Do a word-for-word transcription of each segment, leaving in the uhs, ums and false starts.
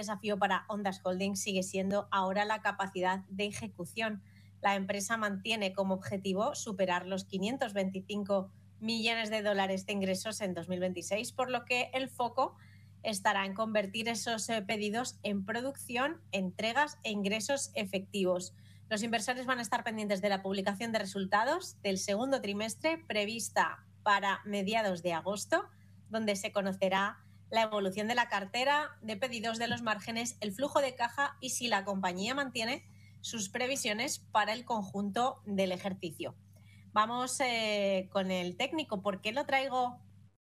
desafío para Ondas Holdings sigue siendo ahora la capacidad de ejecución. La empresa mantiene como objetivo superar los quinientos veinticinco millones de dólares de ingresos en dos mil veintiséis, por lo que el foco estará en convertir esos eh, pedidos en producción, entregas e ingresos efectivos. Los inversores van a estar pendientes de la publicación de resultados del segundo trimestre prevista para mediados de agosto, donde se conocerá la evolución de la cartera de pedidos, de los márgenes, el flujo de caja y si la compañía mantiene sus previsiones para el conjunto del ejercicio. Vamos eh, con el técnico. ¿Por qué lo traigo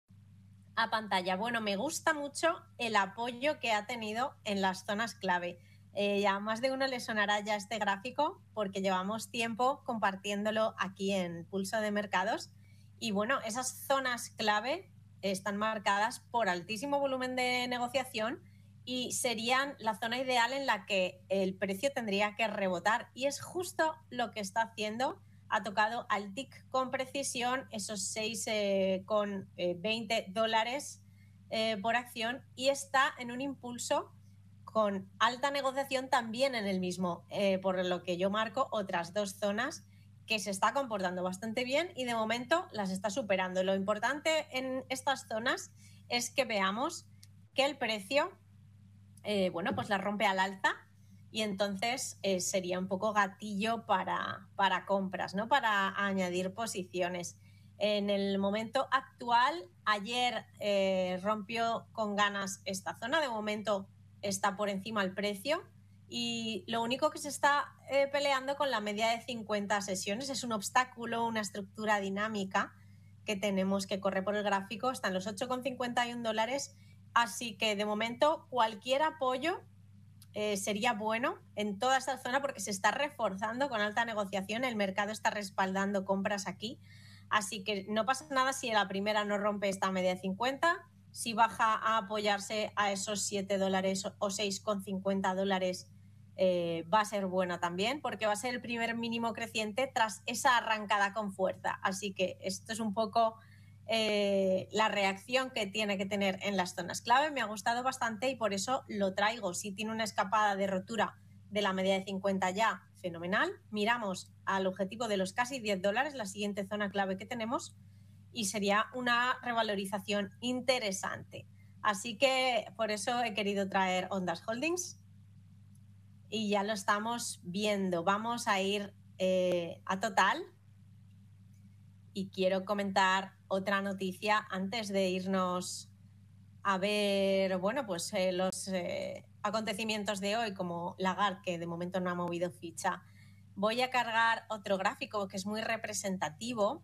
a pantalla? Bueno, me gusta mucho el apoyo que ha tenido en las zonas clave. Eh, ya más de uno le sonará ya este gráfico porque llevamos tiempo compartiéndolo aquí en Pulso de Mercados. Y bueno, esas zonas clave están marcadas por altísimo volumen de negociación y serían la zona ideal en la que el precio tendría que rebotar. Y es justo lo que está haciendo. Ha tocado al tick con precisión esos seis con veinte dólares eh, por acción y está en un impulso con alta negociación también en el mismo, eh, por lo que yo marco otras dos zonas que se está comportando bastante bien y de momento las está superando. Lo importante en estas zonas es que veamos que el precio, eh, bueno, pues la rompe al alza y entonces eh, sería un poco gatillo para, para compras, ¿no? Para añadir posiciones. En el momento actual, ayer eh, rompió con ganas esta zona, de momento está por encima el precio y lo único que se está eh, peleando con la media de cincuenta sesiones es un obstáculo, una estructura dinámica que tenemos que correr por el gráfico, está en los ocho con cincuenta y uno dólares, así que de momento cualquier apoyo eh, sería bueno en toda esta zona porque se está reforzando con alta negociación, el mercado está respaldando compras aquí, así que no pasa nada si la primera no rompe esta media de cincuenta. Si baja a apoyarse a esos siete dólares o seis con cincuenta dólares, eh, va a ser buena también, porque va a ser el primer mínimo creciente tras esa arrancada con fuerza. Así que esto es un poco eh, la reacción que tiene que tener en las zonas clave. Me ha gustado bastante y por eso lo traigo. Si tiene una escapada de rotura de la media de cincuenta ya, fenomenal. Miramos al objetivo de los casi diez dólares, la siguiente zona clave que tenemos, y sería una revalorización interesante. Así que por eso he querido traer Ondas Holdings y ya lo estamos viendo. Vamos a ir eh, a Total y quiero comentar otra noticia antes de irnos a ver, bueno, pues eh, los eh, acontecimientos de hoy, como Lagarde, que de momento no ha movido ficha. Voy a cargar otro gráfico que es muy representativo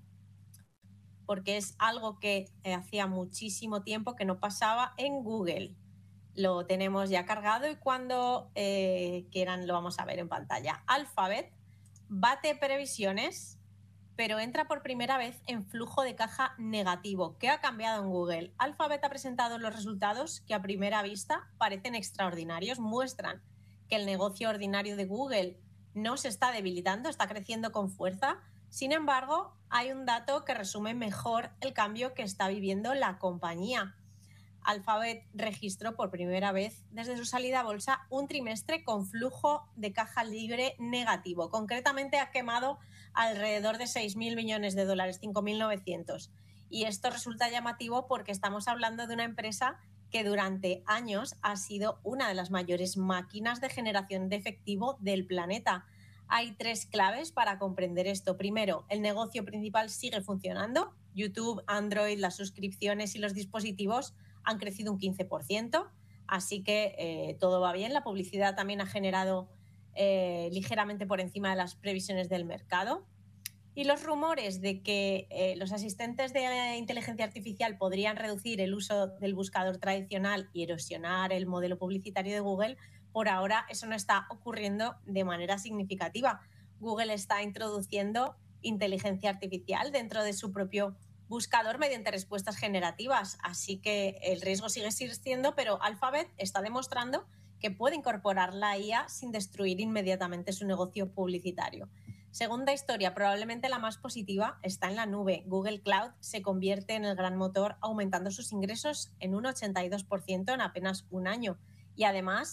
porque es algo que eh, hacía muchísimo tiempo que no pasaba en Google. Lo tenemos ya cargado y cuando eh, quieran lo vamos a ver en pantalla. Alphabet bate previsiones, pero entra por primera vez en flujo de caja negativo. ¿Qué ha cambiado en Google? Alphabet ha presentado los resultados que a primera vista parecen extraordinarios, muestran que el negocio ordinario de Google no se está debilitando, está creciendo con fuerza. Sin embargo, hay un dato que resume mejor el cambio que está viviendo la compañía. Alphabet registró por primera vez desde su salida a bolsa un trimestre con flujo de caja libre negativo. Concretamente ha quemado alrededor de seis mil millones de dólares, cinco mil novecientos. Y esto resulta llamativo porque estamos hablando de una empresa que durante años ha sido una de las mayores máquinas de generación de efectivo del planeta. Hay tres claves para comprender esto. Primero, el negocio principal sigue funcionando. YouTube, Android, las suscripciones y los dispositivos han crecido un quince por ciento, así que eh, todo va bien. La publicidad también ha generado eh, ligeramente por encima de las previsiones del mercado. Y los rumores de que eh, los asistentes de inteligencia artificial podrían reducir el uso del buscador tradicional y erosionar el modelo publicitario de Google, por ahora eso no está ocurriendo de manera significativa. Google está introduciendo inteligencia artificial dentro de su propio buscador mediante respuestas generativas, así que el riesgo sigue existiendo, pero Alphabet está demostrando que puede incorporar la I A sin destruir inmediatamente su negocio publicitario. Segunda historia, probablemente la más positiva, está en la nube. Google Cloud se convierte en el gran motor, aumentando sus ingresos en un ochenta y dos por ciento en apenas un año. Y además